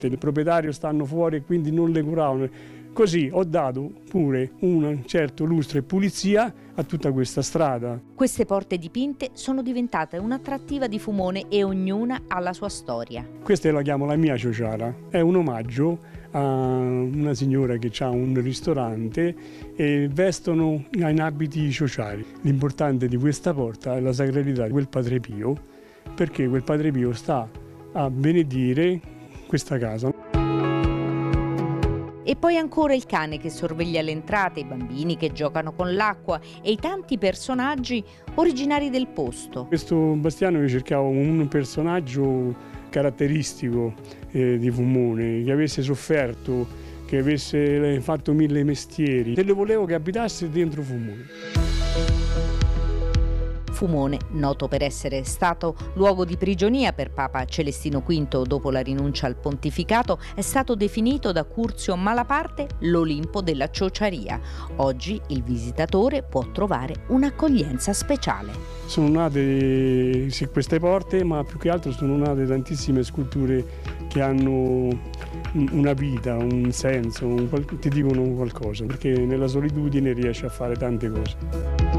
Il proprietario stanno fuori e quindi non le curavano. Così ho dato pure un certo lustro e pulizia a tutta questa strada. Queste porte dipinte sono diventate un'attrattiva di Fumone e ognuna ha la sua storia. Questa la chiamo la mia ciociara, è un omaggio a una signora che ha un ristorante e vestono in abiti ciociari. L'importante di questa porta è la sacralità di quel Padre Pio, perché quel Padre Pio sta a benedire questa casa. E poi ancora il cane che sorveglia le entrate, i bambini che giocano con l'acqua e i tanti personaggi originari del posto. Questo Bastiano io cercavo un personaggio caratteristico di Fumone, che avesse sofferto, che avesse fatto 1000 mestieri e lo volevo che abitasse dentro Fumone. Fumone, noto per essere stato luogo di prigionia per Papa Celestino V dopo la rinuncia al pontificato, è stato definito da Curzio Malaparte l'Olimpo della ciociaria. Oggi il visitatore può trovare un'accoglienza speciale. Sono nate queste porte, ma più che altro sono nate tantissime sculture che hanno una vita, un senso, ti dicono qualcosa, perché nella solitudine riesci a fare tante cose.